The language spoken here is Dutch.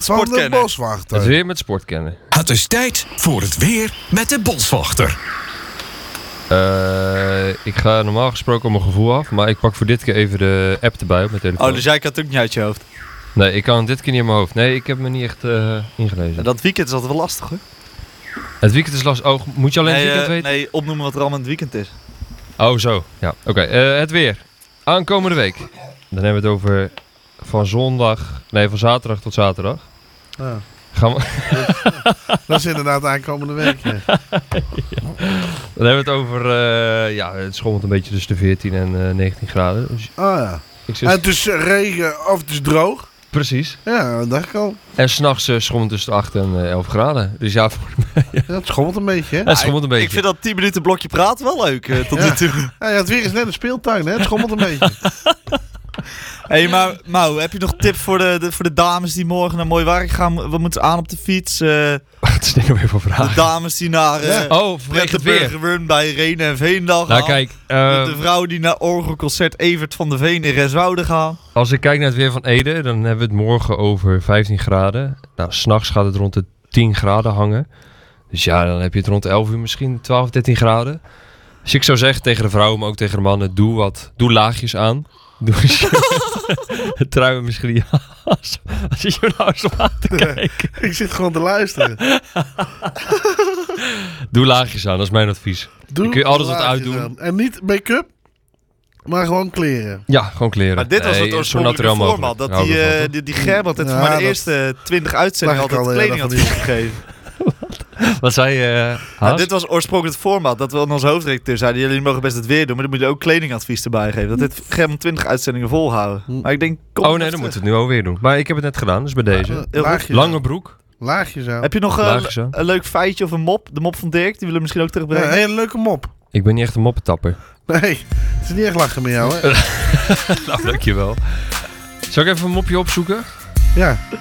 sportkenner. de boswachter. Het weer met sportkennen. Het is tijd voor het weer met de boswachter. Ik ga normaal gesproken op mijn gevoel af, maar ik pak voor dit keer even de app erbij op mijn telefoon. Oh, dus jij kan het ook niet uit je hoofd. Nee, ik kan het dit keer niet in mijn hoofd. Nee, ik heb me niet echt ingelezen. Dat weekend is altijd wel lastig, hoor. Het weekend is lastig. Oh, moet je alleen het weekend weten? Nee, opnoemen wat er allemaal in het weekend is. Oh, zo. Ja, oké. Het weer. Aankomende week. Dan hebben we het over van zaterdag tot zaterdag. Ja. Gaan we... Dat is inderdaad aankomende week. Ja. Dan hebben we het over... het schommelt een beetje tussen de 14 en 19 graden. Dus Ja. ik zit... En het is regen of het is droog. Precies. Ja, dat dacht ik al. En s'nachts schommelt tussen de 8 en 11 graden. Dus ja, Ja, het schommelt een beetje, hè? het schommelt een beetje. Ik vind dat 10 minuten blokje praten wel leuk, tot nu toe. Ja, het weer is net een speeltuin, hè? Het schommelt een beetje. Hey, maar Mau, heb je nog tips voor de dames die morgen naar mooi werk gaan? Wat moeten ze aan op de fiets? Wat is dit nou weer voor De vraag? dames die naar Vanwege het weer. Run bij Renen en Veendal gaan. Nou kijk, De vrouw die naar orgelconcert Evert van de Veen in Renswoude gaan. als ik kijk naar het weer van Ede, dan hebben we het morgen over 15 graden. Nou, s'nachts gaat het rond de 10 graden hangen. Dus ja, dan heb je het rond 11 uur misschien 12, 13 graden. Dus ik zou zeggen tegen de vrouwen, maar ook tegen de mannen, doe laagjes aan. Doe het truien misschien niet als je nou zo aan te kijken. Ik zit gewoon te luisteren. Doe laagjes aan, dat is mijn advies. Doe kun je altijd wat laagjes uitdoen. aan. En niet make-up, maar gewoon kleren. Ja, gewoon kleren. Maar dit was het zo oorspronkelijke naturel format. mogelijk. Dat Hou ervan, toch? die Gerbert heeft Ja, maar de dat eerste 20 uitzendingen lag ik altijd al, kledingadvies gegeven. Wat zei je, Ja, Haas? dit was oorspronkelijk het format. Dat we aan onze hoofdredacteur zeiden, jullie mogen best het weer doen, maar dan moet je ook kledingadvies erbij geven. Dat dit Gerbert 20 uitzendingen volhouden. Maar ik denk, kom Oh even nee, dan terug. moeten we het nu alweer doen. Maar ik heb het net gedaan, dus bij deze. Heel Laagjes Lange aan. broek. Laagjes aan. Heb je nog Laagjes aan. een leuk feitje of een mop? De mop van Dirk, die willen we misschien ook Ja, terugbrengen. een hele leuke mop. Ik ben niet echt een moppetapper. Nee, het is niet echt lachen met jou, hè? Nou, dankjewel. Zal ik even een mopje opzoeken? Ja.